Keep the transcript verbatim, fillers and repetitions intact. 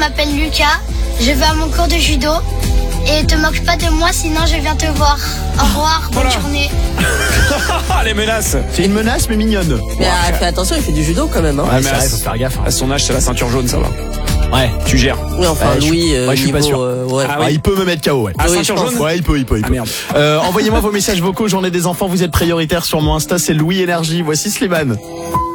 m'appelle Lucas, je vais à mon cours de judo. Et te moque pas de moi, sinon je viens te voir. Au revoir, bonne Voilà. journée. Les menaces. C'est une menace mais mignonne. Mais ah, fais attention, il fait du judo quand même. Hein. Ouais, mais c'est c'est vrai, vrai, faut faire gaffe. hein. À son âge, c'est la ceinture jaune, ça va. Ouais. Tu gères. Oui, enfin, Ouais, je- Louis, euh, ouais, je suis pas niveau, sûr. euh, ouais. Ah Ah, oui. il peut me mettre K O, ouais. Ah, Oui, ceinture je pense. jaune. Ouais, il peut, il peut, il Ah peut. merde. Euh, envoyez-moi vos messages vocaux, j'en ai des enfants, vous êtes prioritaires sur mon Insta, c'est Louis Énergie. Voici Slimane.